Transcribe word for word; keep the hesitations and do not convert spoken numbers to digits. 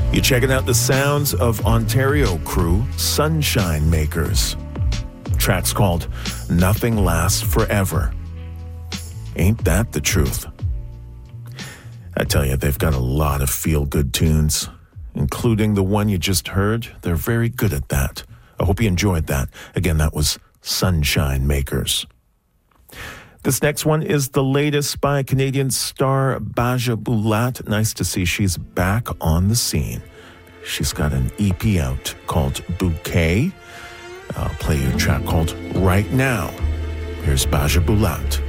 You're checking out the sounds of Ontario crew Sunshine Makers. Track's called Nothing Lasts Forever. Ain't that the truth? I tell you, they've got a lot of feel-good tunes, including the one you just heard. They're very good at that. I hope you enjoyed that. Again, that was Sunshine Makers. This next one is the latest by Canadian star Baja Bulat. Nice to see she's back on the scene. She's got an E P out called Bouquet. I'll play you a track called Right Now. Here's Baja Bulat.